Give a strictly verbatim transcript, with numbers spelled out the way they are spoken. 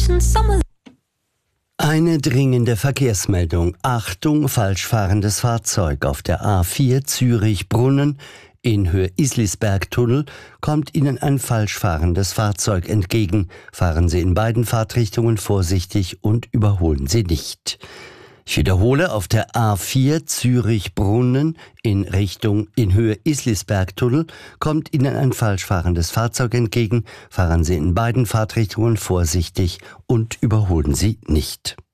Eine dringende Verkehrsmeldung. Achtung, falsch fahrendes Fahrzeug auf der A vier Zürich-Brunnen in Höhe Islisberg-Tunnel kommt Ihnen ein falsch fahrendes Fahrzeug entgegen. Fahren Sie in beiden Fahrtrichtungen vorsichtig und überholen Sie nicht. Ich wiederhole, auf der A vier Zürich-Brunnen in Richtung in Höhe Islisberg-Tunnel kommt Ihnen ein falsch fahrendes Fahrzeug entgegen. Fahren Sie in beiden Fahrtrichtungen vorsichtig und überholen Sie nicht.